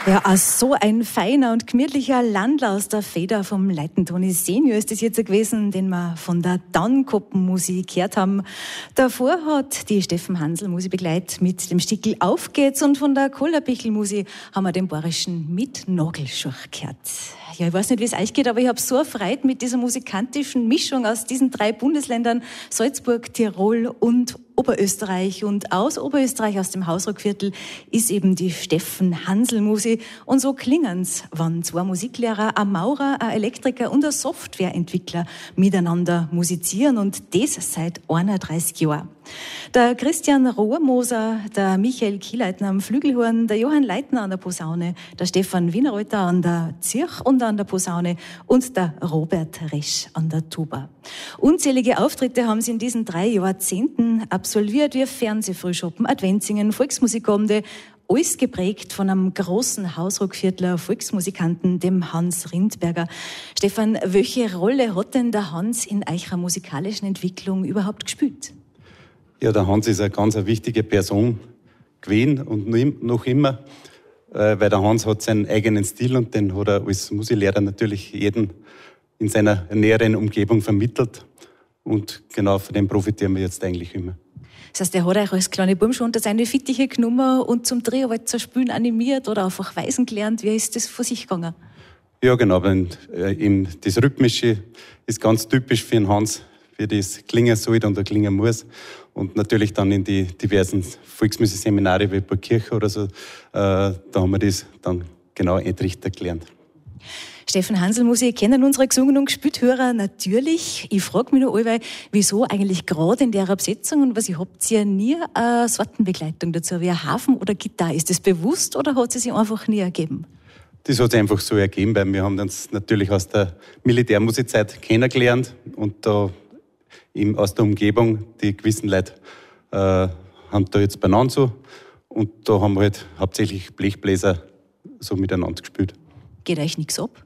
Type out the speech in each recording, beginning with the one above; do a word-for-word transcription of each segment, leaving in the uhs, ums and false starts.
Ja, so ein feiner und gemütlicher Landler aus der Feder vom Leitentoni Senior ist das jetzt gewesen, den wir von der Dannkoppen-Musik gehört haben. Davor hat die Steffen Hansl Musik begleitet mit dem Stickel Auf geht's und von der Kohlerbichl-Musik haben wir den bayerischen Mit Nagelschurch gehört. Ja, ich weiß nicht, wie es euch geht, aber ich habe so erfreut mit dieser musikantischen Mischung aus diesen drei Bundesländern Salzburg, Tirol und Oberösterreich. Und aus Oberösterreich, aus dem Hausruckviertel, ist eben die Steffen Hansl Musik. Und so klingen's, wenn zwei Musiklehrer, ein Maurer, ein Elektriker und ein Softwareentwickler miteinander musizieren und das seit einunddreißig Jahren. Der Christian Rohrmoser, der Michael Kieleitner am Flügelhorn, der Johann Leitner an der Posaune, der Stefan Wienerreuter an der Zirch und an der Posaune und der Robert Resch an der Tuba. Unzählige Auftritte haben sie in diesen drei Jahrzehnten absolviert, wie Fernsehfrühschoppen, Adventsingen, Volksmusikabende, alles geprägt von einem großen Hausruckviertler Volksmusikanten, dem Hans Rindberger. Stefan, welche Rolle hat denn der Hans in eurer musikalischen Entwicklung überhaupt gespielt? Ja, der Hans ist eine ganz eine wichtige Person gewesen und noch immer, weil der Hans hat seinen eigenen Stil und den hat er als Musiklehrer natürlich jeden in seiner näheren Umgebung vermittelt und genau von dem profitieren wir jetzt eigentlich immer. Das heißt, er hat euch als kleine Burm schon unter seine Fittiche genommen und zum Dreharbeit Spielen animiert oder einfach weisen gelernt. Wie ist das vor sich gegangen? Ja, genau. Wenn, äh, eben das Rhythmische ist ganz typisch für den Hans, wie das klingen soll und klingen muss. Und natürlich dann in die diversen Volksmusikseminare wie bei Kirche oder so, äh, da haben wir das dann genau entrichtet gelernt. Steffen Hansl Musik kennen unsere gesungen und gespielt Hörer natürlich. Ich frage mich noch allweil, wieso eigentlich gerade in der Besetzung und was, ihr habt ja nie eine Sortenbegleitung dazu, wie ein Hafen oder Gitarre. Ist das bewusst oder hat es sich einfach nie ergeben? Das hat sich einfach so ergeben, weil wir haben uns natürlich aus der Militärmusikzeit kennengelernt und da eben aus der Umgebung, die gewissen Leute äh, haben da jetzt beieinander so und da haben wir halt hauptsächlich Blechbläser so miteinander gespielt. Geht euch nichts ab?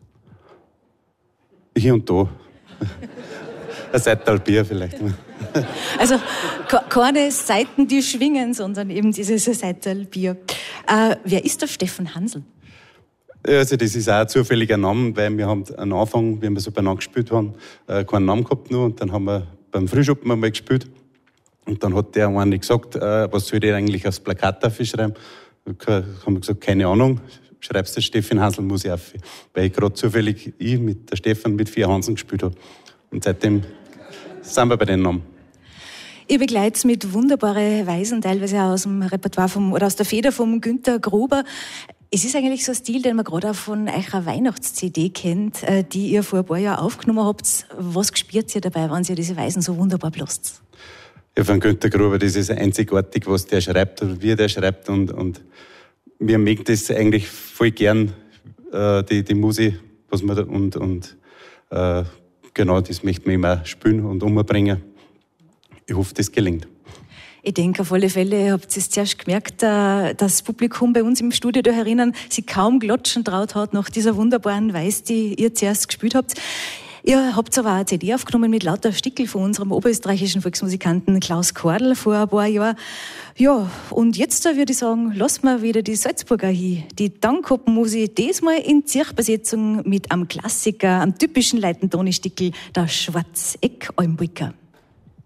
Hier und da. Ein Seital Bier vielleicht. Also keine Seiten, die schwingen, sondern eben dieses Seital Bier. Äh, wer ist der Steffen Hansl? Also das ist auch ein zufälliger Name, weil wir haben am Anfang, wie wir so beieinander gespielt haben, keinen Namen gehabt nur und dann haben wir beim Frühschoppen einmal gespielt und dann hat der eine gesagt, was soll ich eigentlich aufs Plakat dafür schreiben? Da haben wir gesagt, keine Ahnung. Schreibst du Steffen Hansl Musik auf. Weil ich gerade zufällig ich mit der Stefan mit vier Hansen gespielt habe. Und seitdem sind wir bei den Namen. Ihr begleitet mit wunderbaren Weisen, teilweise aus dem Repertoire vom, oder aus der Feder vom Günter Gruber. Es ist eigentlich so ein Stil, den man gerade auch von eurer Weihnachts-C D kennt, die ihr vor ein paar Jahren aufgenommen habt. Was spürt ihr dabei, wenn ihr diese Weisen so wunderbar blast? Ja, von Günter Gruber, das ist einzigartig, was der schreibt oder wie der schreibt und, und wir mögen das eigentlich voll gern, äh, die, die Musik, was wir da, und, und äh, genau, das möchten wir immer spielen und umbringen. Ich hoffe, das gelingt. Ich denke, auf alle Fälle, ihr habt es zuerst gemerkt, äh, das Publikum bei uns im Studio da herinnen sich kaum klatschen traut hat nach dieser wunderbaren Weise, die ihr zuerst gespielt habt. Ihr habt aber auch eine C D aufgenommen mit lauter Stickel von unserem oberösterreichischen Volksmusikanten Klaus Kordl vor ein paar Jahren. Ja, und jetzt da würde ich sagen, lassen wir wieder die Salzburger hin. Die Dannkoppen-Musik, diesmal in Zirchbesetzung mit einem Klassiker, einem typischen Leitentoni-Stickel, der Schwarzeck Almbrücker.